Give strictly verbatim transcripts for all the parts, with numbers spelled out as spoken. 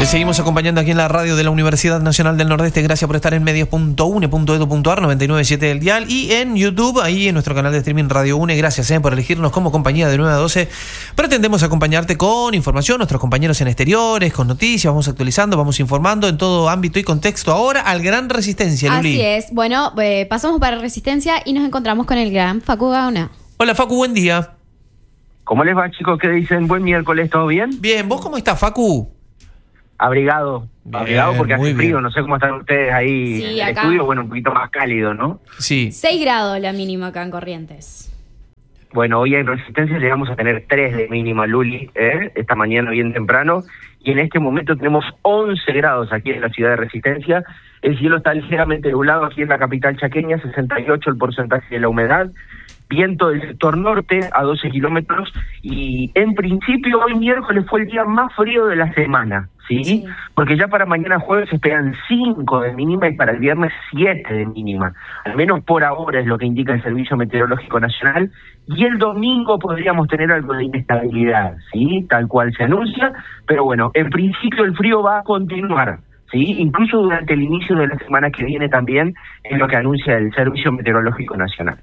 Te seguimos acompañando aquí en la radio de la Universidad Nacional del Nordeste. Gracias por estar en medios punto u n e punto e d u punto a r, noventa y nueve punto siete del dial, y en YouTube, ahí en nuestro canal de streaming Radio UNE. Gracias eh, por elegirnos como compañía de nueve a doce. Pretendemos acompañarte con información, nuestros compañeros en exteriores, con noticias, vamos actualizando, vamos informando en todo ámbito y contexto. Ahora al Gran Resistencia, Luli. Así es. Bueno, eh, pasamos para Resistencia y nos encontramos con el gran Facu Gaona. Hola Facu, buen día. ¿Cómo les va, chicos? ¿Qué dicen? Buen miércoles, ¿todo bien? Bien, ¿vos cómo estás, Facu? Abrigado, bien, abrigado porque hace frío, bien. no sé cómo están ustedes ahí Sí, en el acá. estudio, bueno, un poquito más cálido, ¿no? Sí. seis grados la mínima acá en Corrientes. Bueno, hoy en Resistencia llegamos a tener tres de mínima, Luli, ¿eh? Esta mañana bien temprano, y en este momento tenemos once grados aquí en la ciudad de Resistencia. El cielo está ligeramente nublado aquí en la capital chaqueña, sesenta y ocho el porcentaje de la humedad. Viento del sector norte a doce kilómetros, y en principio hoy miércoles fue el día más frío de la semana, ¿sí? Sí. Porque ya para mañana jueves se esperan cinco de mínima y para el viernes siete de mínima. Al menos por ahora es lo que indica el Servicio Meteorológico Nacional, y el domingo podríamos tener algo de inestabilidad, ¿sí? Tal cual se anuncia, pero bueno, en principio el frío va a continuar, ¿sí? Incluso durante el inicio de la semana que viene también, es lo que anuncia el Servicio Meteorológico Nacional.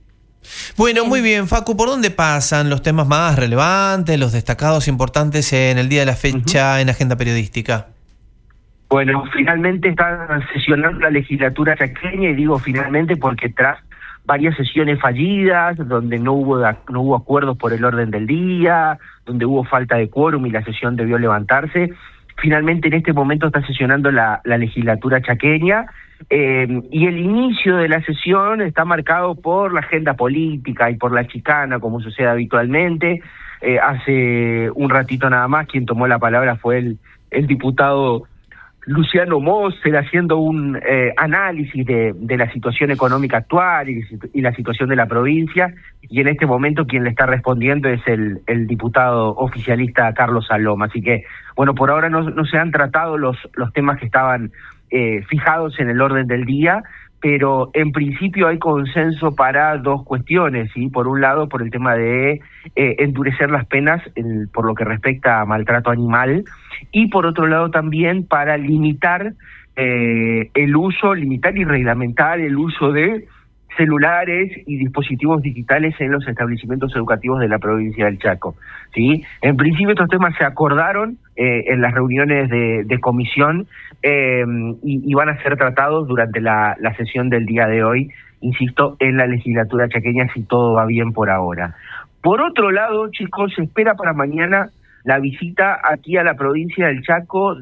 Bueno, muy bien, Facu, ¿por dónde pasan los temas más relevantes, los destacados importantes en el día de la fecha uh-huh. en agenda periodística? Bueno, finalmente está sesionando la legislatura chaqueña, y digo finalmente porque tras varias sesiones fallidas, donde no hubo no hubo acuerdos por el orden del día, donde hubo falta de quórum y la sesión debió levantarse, finalmente en este momento está sesionando la, la legislatura chaqueña. Eh, y el inicio de la sesión está marcado por la agenda política y por la chicana, como sucede habitualmente. Eh, hace un ratito nada más quien tomó la palabra fue el, el diputado Luciano Mosser, haciendo un eh, análisis de, de la situación económica actual y, y la situación de la provincia, y en este momento quien le está respondiendo es el, el diputado oficialista Carlos Salom. Así que, bueno, por ahora no, no se han tratado los, los temas que estaban Eh, fijados en el orden del día, pero en principio hay consenso para dos cuestiones, ¿sí? Por un lado, por el tema de eh, endurecer las penas el, por lo que respecta a maltrato animal, y por otro lado también para limitar eh, el uso, limitar y reglamentar el uso de celulares y dispositivos digitales en los establecimientos educativos de la provincia del Chaco, ¿sí? En principio estos temas se acordaron eh, en las reuniones de, de comisión eh, y, y van a ser tratados durante la, la sesión del día de hoy, insisto, en la legislatura chaqueña, si todo va bien por ahora. Por otro lado, chicos, se espera para mañana la visita aquí a la provincia del Chaco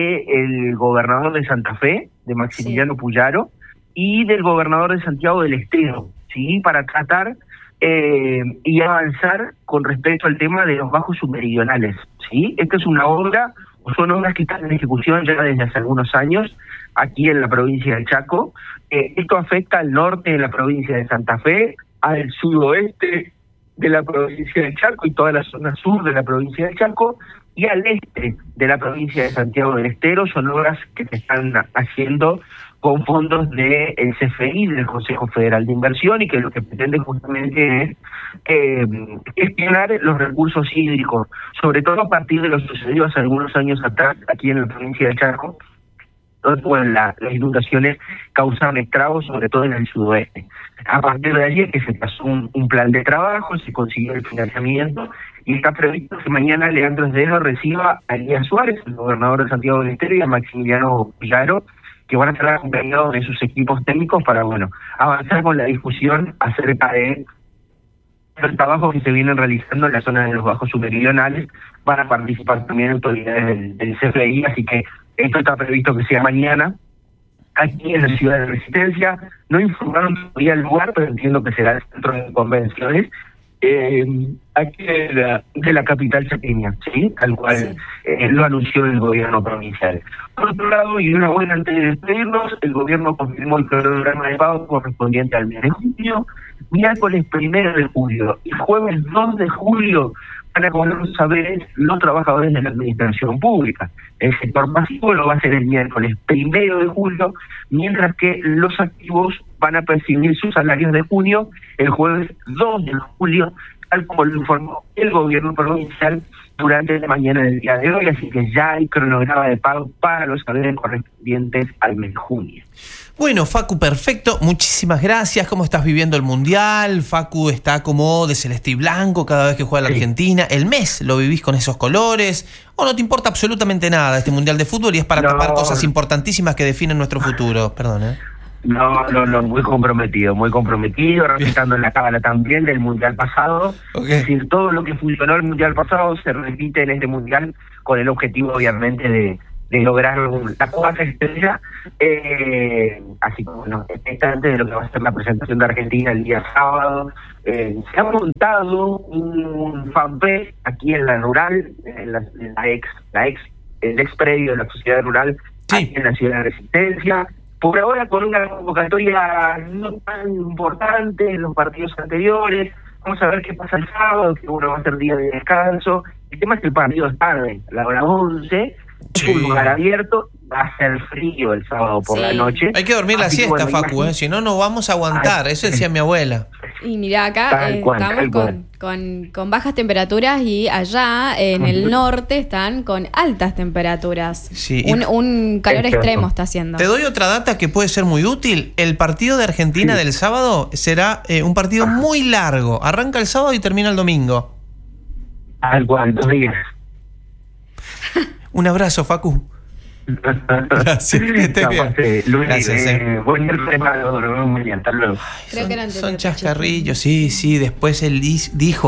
del gobernador de Santa Fe, de Maximiliano sí. Puyaro, y del gobernador de Santiago del Estero, ¿sí? Para tratar eh, y avanzar con respecto al tema de los bajos submeridionales, ¿sí? Esta es una obra, o son obras que están en ejecución ya desde hace algunos años aquí en la provincia del Chaco. Eh, esto afecta al norte de la provincia de Santa Fe, al sudoeste de la provincia del Chaco y toda la zona sur de la provincia del Chaco, y al este de la provincia de Santiago del Estero. Son obras que se están haciendo con fondos del C F I, del Consejo Federal de Inversión, y que lo que pretende justamente es eh, gestionar los recursos hídricos, sobre todo a partir de lo sucedido hace algunos años atrás aquí en la provincia de Chaco, donde bueno, la, las inundaciones causaron estragos, sobre todo en el sudoeste. A partir de allí es que se pasó un, un plan de trabajo, se consiguió el financiamiento, y está previsto que mañana Leandro Esdedo reciba a Elías Suárez, el gobernador de Santiago del Estero, y a Maximiliano Puyaro, que van a estar acompañados de sus equipos técnicos para, bueno, avanzar con la discusión acerca de los trabajos que se vienen realizando en la zona de los bajos submeridionales. Van a participar también autoridades del, del C F I, así que esto está previsto que sea mañana aquí en la ciudad de Resistencia. No informaron todavía el lugar, pero entiendo que será el centro de convenciones eh, aquí de la, de la capital chaqueña, ¿sí? Tal cual sí. eh, lo anunció el gobierno provincial. Por otro lado, y una buena antes de despedirnos, el gobierno confirmó el programa de pago correspondiente al mes de junio, miércoles primero de julio y jueves dos de julio van a cobrar los saberes los trabajadores de la administración pública. El sector pasivo lo va a hacer el miércoles primero de julio, mientras que los activos van a percibir sus salarios de junio el jueves dos de julio, tal como lo informó el gobierno provincial durante la mañana del día de hoy, así que ya hay cronograma de pago para los aviones correspondientes al mes de junio. Bueno, Facu, perfecto. Muchísimas gracias. ¿Cómo estás viviendo el Mundial? Facu está como de celeste y blanco cada vez que juega la Sí. Argentina. ¿El mes lo vivís con esos colores? ¿O no te importa absolutamente nada este Mundial de Fútbol y es para No. tapar cosas importantísimas que definen nuestro futuro? Perdón, ¿eh? No, no, no, muy comprometido, muy comprometido, respetando la cábala también del Mundial pasado. Ok. Es decir, todo lo que funcionó el Mundial pasado se repite en este Mundial con el objetivo, obviamente, de, de lograr un- la cuarta estrella. Eh, así como, bueno, expectante de lo que va a ser la presentación de Argentina el día sábado. Eh, se ha montado un fanpage aquí en la rural, en la, en la ex, la ex, el ex predio de la sociedad rural, Sí. aquí en la ciudad de Resistencia. Por ahora con una convocatoria no tan importante en los partidos anteriores. Vamos a ver qué pasa el sábado, que uno va a ser día de descanso. El tema es que el partido es tarde, a la hora once. Sí. Es un lugar abierto, va a ser frío el sábado por Sí. la noche. Hay que dormir la Así que, siesta, bueno, Facu, imagín- ¿eh? Si no, no vamos a aguantar. Ay, Eso decía mi abuela. Y mira, acá Tal eh, cual, estamos tal con, cual. con, con bajas temperaturas y allá en el Ujú. norte están con altas temperaturas. Sí, y- Un, un calor Es cierto. extremo está haciendo. Te doy otra data que puede ser muy útil. El partido de Argentina Sí. del sábado será eh, un partido muy largo. Arranca el sábado y termina el domingo. Tal cual, dos días. Un abrazo, Facu. Gracias, que estés bien. Aparte, Luis, Gracias, eh, buen día, preparo, nos vemos mañana, hasta luego. Creo son, que eran son de- chascarrillos, sí, sí. Después él dis- dijo.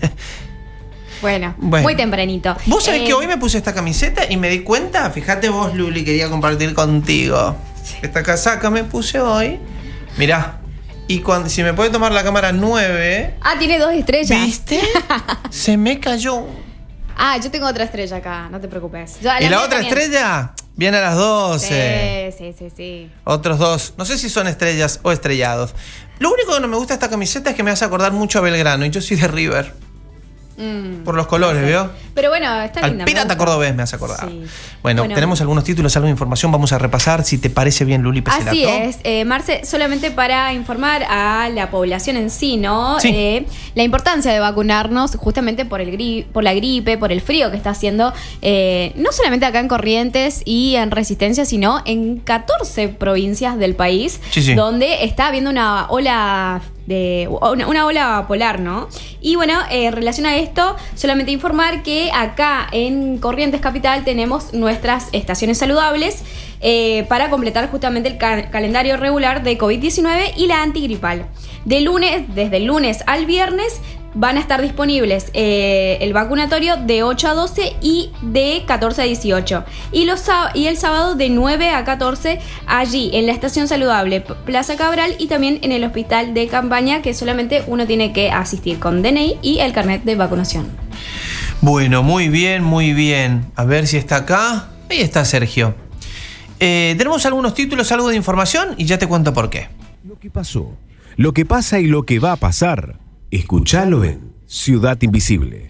Bueno, Bueno. muy tempranito. Vos sabés Eh, que hoy me puse esta camiseta y me di cuenta, fíjate vos, Luli, quería compartir contigo. Esta casaca me puse hoy. Mirá. Y cuando, si me puede tomar la cámara nueve, Ah, tiene dos estrellas. ¿viste? Se me cayó. Ah, yo tengo otra estrella acá, no te preocupes. Yo- ¿Y la mía otra también. estrella? Viene a las doce. Sí, sí, sí, sí. Otros dos. No sé si son estrellas o estrellados. Lo único que no me gusta de esta camiseta es que me hace acordar mucho a Belgrano. Y yo soy de River. Mm. Por los colores, ¿vio? Pero bueno, está Al linda. me pirata gusta. cordobés me hace acordar. Sí. Bueno, Bueno. tenemos algunos títulos, algo de información. Vamos a repasar. Si te parece bien, Luli Peselato. Así es, eh, Marce, solamente para informar a la población en sí, ¿no? Sí. Eh, la importancia de vacunarnos justamente por el gri- por la gripe, por el frío que está haciendo, eh, no solamente acá en Corrientes y en Resistencia, sino en catorce provincias del país, Sí, sí. donde está habiendo una ola de una, una ola polar, ¿no? Y bueno, eh, en relación a esto, solamente informar que acá en Corrientes Capital tenemos nuestras estaciones saludables eh, para completar justamente el ca- calendario regular de COVID diecinueve y la antigripal. De lunes, desde el lunes al viernes, van a estar disponibles eh, el vacunatorio de ocho a doce y de catorce a dieciocho. Y, los, sá- y el sábado de nueve a catorce allí en la Estación Saludable P- Plaza Cabral y también en el Hospital de Campaña, que solamente uno tiene que asistir con D N I y el carnet de vacunación. Bueno, muy bien, muy bien. A ver si está acá. Ahí está Sergio. Eh, tenemos algunos títulos, algo de información y ya te cuento por qué. Lo que pasó, lo que pasa y lo que va a pasar. Escuchalo en Ciudad Invisible.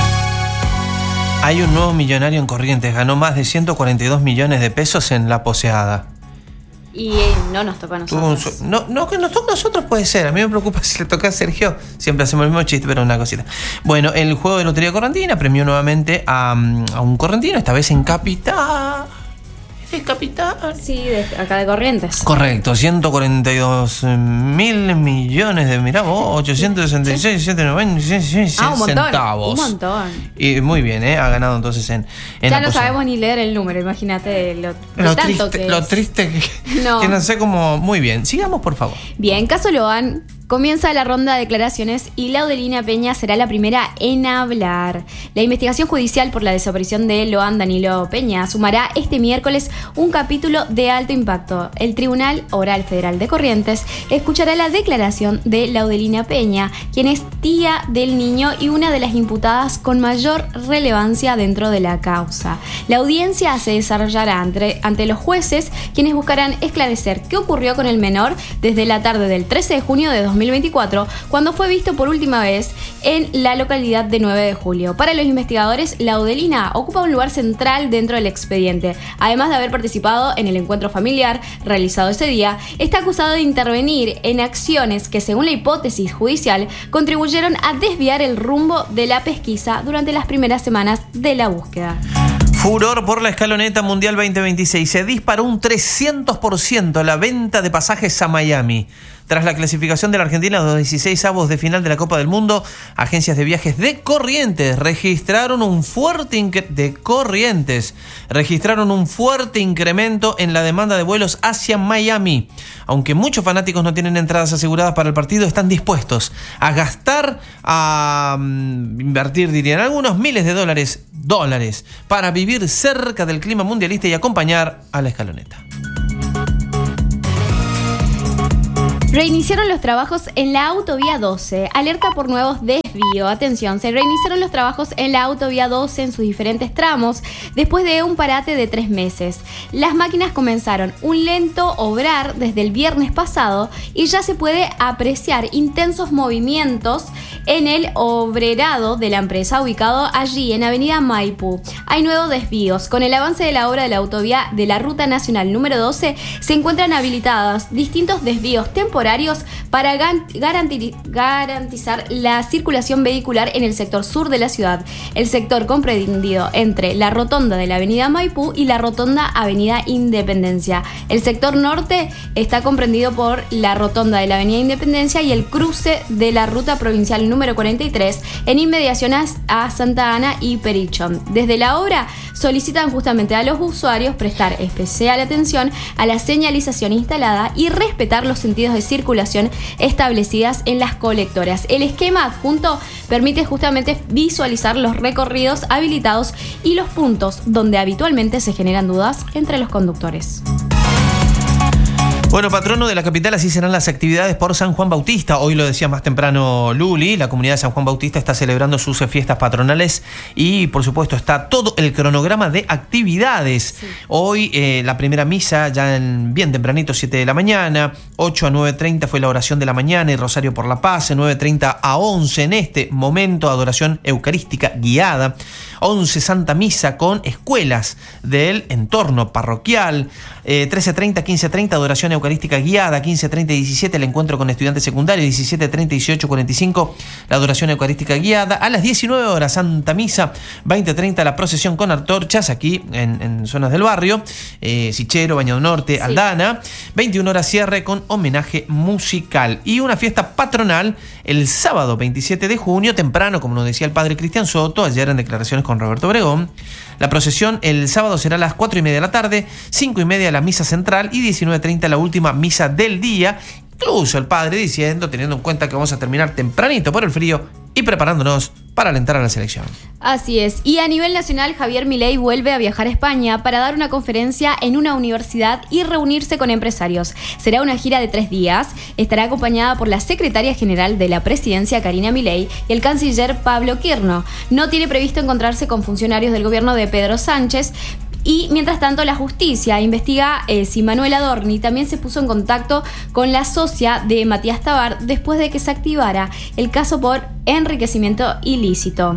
Hay un nuevo millonario en Corrientes. Ganó más de ciento cuarenta y dos millones de pesos en la poseada. Y eh, no nos tocó a Tuvo un nosotros. su- no, no, que nos toca a nosotros puede ser. A mí me preocupa si le toca a Sergio. Siempre hacemos el mismo chiste, pero una cosita. Bueno, el juego de Lotería Correntina premió nuevamente a, a un correntino, esta vez en Capital. ¿Es de Capital? Sí, de acá de Corrientes. Correcto, ciento cuarenta y dos mil millones de, mirá vos, ochocientos sesenta y seis, ciento noventa y seis Ah, un montón. centavos. Un montón. Y muy bien, ¿eh? Ha ganado entonces en, en Ya la no posada. sabemos ni leer el número, imagínate lo, lo Lo tanto triste, que lo es. triste que No. que no sé cómo. Muy bien, sigamos por favor. Bien, caso Loan, comienza la ronda de declaraciones y Laudelina Peña será la primera en hablar. La investigación judicial por la desaparición de Loan Danilo Peña sumará este miércoles un capítulo de alto impacto. El Tribunal Oral Federal de Corrientes escuchará la declaración de Laudelina Peña, quien es tía del niño y una de las imputadas con mayor relevancia dentro de la causa. La audiencia se desarrollará ante, ante los jueces, quienes buscarán esclarecer qué ocurrió con el menor desde la tarde del trece de junio de dos mil mil veinticuatro, cuando fue visto por última vez en la localidad de nueve de julio. Para los investigadores, Laudelina ocupa un lugar central dentro del expediente. Además de haber participado en el encuentro familiar realizado ese día, está acusado de intervenir en acciones que, según la hipótesis judicial, contribuyeron a desviar el rumbo de la pesquisa durante las primeras semanas de la búsqueda. Furor por la escaloneta mundial veinte veintiséis. Se disparó un trescientos por ciento la venta de pasajes a Miami. Tras la clasificación de la Argentina a los dieciséis avos de final de la Copa del Mundo, agencias de viajes de Corrientes registraron un fuerte incre- de Corrientes registraron un fuerte incremento en la demanda de vuelos hacia Miami. Aunque muchos fanáticos no tienen entradas aseguradas para el partido, están dispuestos a gastar, a um, invertir, dirían algunos, miles de dólares, dólares para vivir cerca del clima mundialista y acompañar a la escaloneta. Reiniciaron los trabajos en la autovía doce. Alerta por nuevos desvíos. Atención, se reiniciaron los trabajos en la autovía doce en sus diferentes tramos después de un parate de tres meses. Las máquinas comenzaron un lento obrar desde el viernes pasado y ya se puede apreciar intensos movimientos en el obrerado de la empresa ubicado allí en Avenida Maipú. Hay nuevos desvíos. Con el avance de la obra de la autovía de la Ruta Nacional número doce, se encuentran habilitados distintos desvíos temporales para garanti- garantizar la circulación vehicular en el sector sur de la ciudad. El sector comprendido entre la rotonda de la Avenida Maipú y la rotonda Avenida Independencia. El sector norte está comprendido por la rotonda de la Avenida Independencia y el cruce de la ruta provincial número cuarenta y tres en inmediaciones a Santa Ana y Perichón. Desde la obra solicitan justamente a los usuarios prestar especial atención a la señalización instalada y respetar los sentidos de circulación establecidas en las colectoras. El esquema adjunto permite justamente visualizar los recorridos habilitados y los puntos donde habitualmente se generan dudas entre los conductores. Bueno, patrono de la capital, así serán las actividades por San Juan Bautista. Hoy lo decía más temprano Luli, la comunidad de San Juan Bautista está celebrando sus fiestas patronales y, por supuesto, está todo el cronograma de actividades. Sí. Hoy eh, la primera misa ya en, bien tempranito, siete de la mañana, ocho a nueve treinta fue la oración de la mañana y Rosario por la Paz, nueve treinta a once en este momento, adoración eucarística guiada, once Santa Misa con escuelas del entorno parroquial, eh, trece treinta, quince treinta adoración eucarística guiada, quince treinta y diecisiete el encuentro con estudiantes secundarios, diecisiete treinta, dieciocho cuarenta y cinco la adoración eucarística guiada, a las diecinueve horas Santa Misa, veinte treinta la procesión con antorchas aquí en, en zonas del barrio, eh, Sichero, Bañado Norte, sí. Aldana, veintiuna horas cierre con homenaje musical y una fiesta patronal el sábado veintisiete de junio, temprano, como nos decía el padre Cristian Soto ayer en declaraciones con Roberto Obregón. La procesión el sábado será a las cuatro y media de la tarde, cinco y media la misa central y diecinueve treinta la última misa del día. Incluso el padre diciendo, teniendo en cuenta que vamos a terminar tempranito por el frío y preparándonos para alentar a la selección. Así es. Y a nivel nacional, Javier Milei vuelve a viajar a España para dar una conferencia en una universidad y reunirse con empresarios. Será una gira de tres días. Estará acompañada por la secretaria general de la presidencia, Karina Milei, y el canciller Pablo Quirno. No tiene previsto encontrarse con funcionarios del gobierno de Pedro Sánchez. Y mientras tanto, la justicia investiga eh, si Manuel Adorni también se puso en contacto con la socia de Matías Tabar después de que se activara el caso por enriquecimiento ilícito.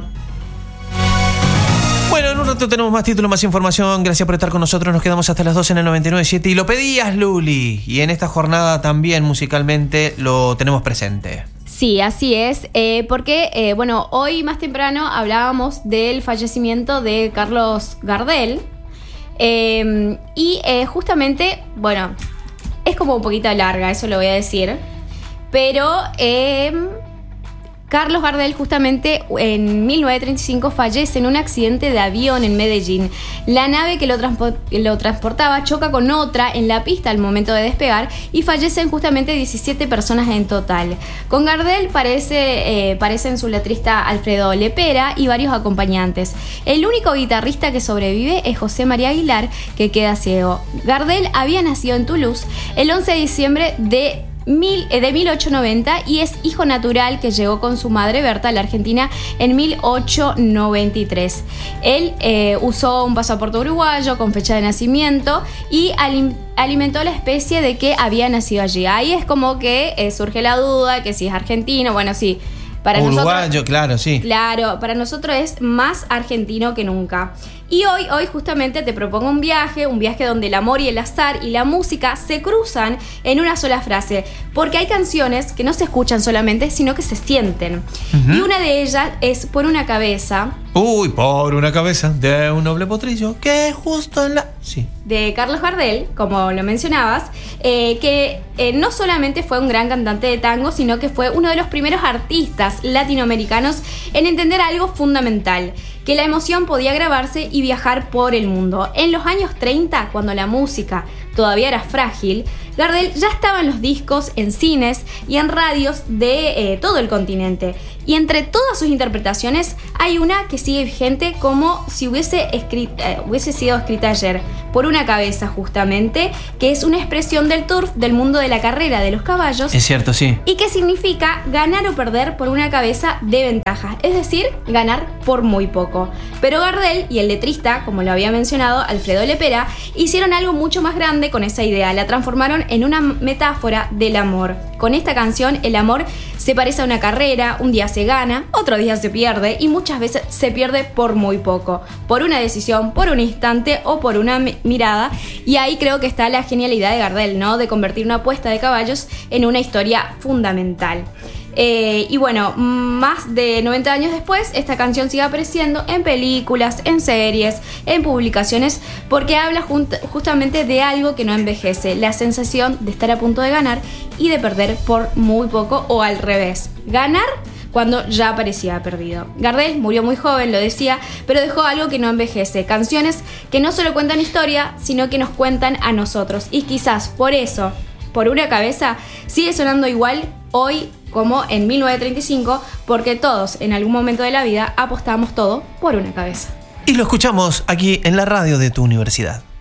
Bueno, en un rato tenemos más títulos, más información. Gracias por estar con nosotros. Nos quedamos hasta las doce en el noventa y nueve punto siete. Y lo pedías, Luli. Y en esta jornada también musicalmente lo tenemos presente. Sí, así es, eh, porque, eh, bueno, hoy más temprano hablábamos del fallecimiento de Carlos Gardel. Eh, y eh, justamente, bueno, es como un poquito larga, eso lo voy a decir, pero eh, Carlos Gardel justamente en mil novecientos treinta y cinco fallece en un accidente de avión en Medellín. La nave que lo, transpo- lo transportaba choca con otra en la pista al momento de despegar y fallecen justamente diecisiete personas en total. Con Gardel parece, eh, parecen su letrista Alfredo Lepera y varios acompañantes. El único guitarrista que sobrevive es José María Aguilar, que queda ciego. Gardel había nacido en Toulouse el once de diciembre de Mil, de mil ochocientos noventa y es hijo natural que llegó con su madre Berta a la Argentina en mil ochocientos noventa y tres. Él eh, usó un pasaporte uruguayo con fecha de nacimiento y alim, alimentó la especie de que había nacido allí. Ahí es como que eh, surge la duda que si es argentino, bueno, sí. Para uruguayo, nosotros, claro, sí. Claro, para nosotros es más argentino que nunca. Y hoy, hoy justamente te propongo un viaje, un viaje donde el amor y el azar y la música se cruzan en una sola frase, porque hay canciones que no se escuchan solamente, sino que se sienten. Uh-huh. Y una de ellas es Por una cabeza. Uy, por una cabeza de un noble potrillo que justo en la... Sí. De Carlos Gardel, como lo mencionabas, eh, que eh, no solamente fue un gran cantante de tango, sino que fue uno de los primeros artistas latinoamericanos en entender algo fundamental, que la emoción podía grabarse y viajar por el mundo. En los años treinta, cuando la música todavía era frágil, Gardel ya estaba en los discos, en cines y en radios de eh, todo el continente. Y entre todas sus interpretaciones hay una que sigue vigente como si hubiese, escrit- eh, hubiese sido escrita ayer, Por una cabeza justamente, que es una expresión del turf, del mundo de la carrera de los caballos. Es cierto, sí. Y que significa ganar o perder por una cabeza de ventaja, es decir, ganar por muy poco. Pero Gardel y el letrista, como lo había mencionado, Alfredo Lepera, hicieron algo mucho más grande con esa idea, la transformaron en una metáfora del amor. Con esta canción, el amor se parece a una carrera, un día se gana, otro día se pierde y muchas veces se pierde por muy poco, por una decisión, por un instante o por una mi- mirada. Y ahí creo que está la genialidad de Gardel, ¿no? De convertir una apuesta de caballos en una historia fundamental. Eh, y bueno, más de noventa años después, esta canción sigue apareciendo en películas, en series, en publicaciones, porque habla junt- justamente de algo que no envejece, la sensación de estar a punto de ganar y de perder por muy poco, o al revés, ganar cuando ya parecía perdido. Gardel murió muy joven, lo decía, pero dejó algo que no envejece, canciones que no solo cuentan historia, sino que nos cuentan a nosotros, y quizás por eso, Por una cabeza, sigue sonando igual hoy como en mil novecientos treinta y cinco, porque todos en algún momento de la vida apostamos todo por una cabeza. Y lo escuchamos aquí en la radio de tu universidad.